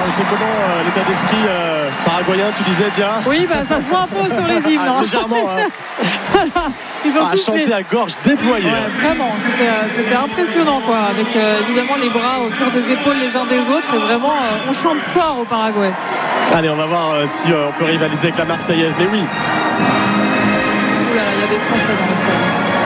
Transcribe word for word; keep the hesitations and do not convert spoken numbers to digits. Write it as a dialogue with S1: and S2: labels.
S1: on sait comment euh, l'état d'esprit euh, paraguayen, tu disais bien.
S2: Oui, bah, ça se voit un peu sur les hymnes.
S1: Ah, légèrement. Hein.
S2: Voilà. Ils ont
S1: à
S2: tous
S1: chanter
S2: fait...
S1: à gorge déployée.
S2: Ouais, vraiment, c'était, c'était impressionnant quoi, avec euh, évidemment les bras autour des épaules les uns des autres et vraiment euh, on chante fort au Paraguay.
S1: Allez, on va voir euh, si euh, on peut rivaliser avec la Marseillaise, mais oui.
S2: Ouh là là, il y a des Français dans le stade.